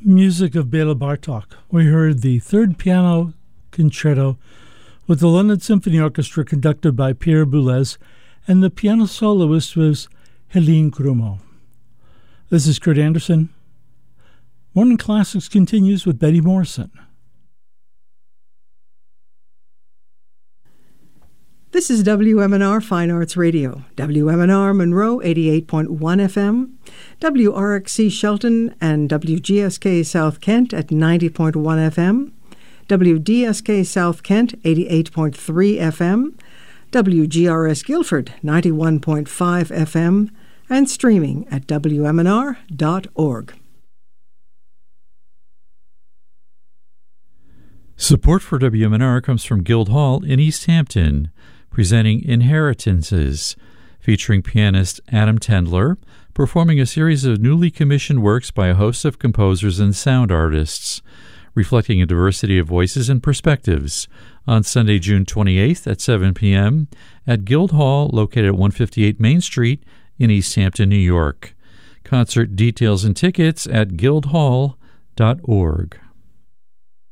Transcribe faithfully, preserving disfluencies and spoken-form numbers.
music of Bela Bartok. We heard the third piano concerto with the London Symphony Orchestra conducted by Pierre Boulez, and the piano soloist was Helene Grumeau. This is Kurt Anderson. Morning Classics continues with Betty Morrison. This is W M N R Fine Arts Radio, W M N R Monroe eighty-eight point one F M, W R X C Shelton and W G S K South Kent at ninety point one F M, W D S K South Kent eighty-eight point three F M, W G R S Guilford ninety-one point five F M, and streaming at W M N R dot org. Support for W M N R comes from Guildhall in East Hampton, presenting Inheritances, featuring pianist Adam Tendler, performing a series of newly commissioned works by a host of composers and sound artists, reflecting a diversity of voices and perspectives, on Sunday, June twenty-eighth at seven p.m. at Guildhall, located at one fifty-eight Main Street in East Hampton, New York. Concert details and tickets at guildhall dot org.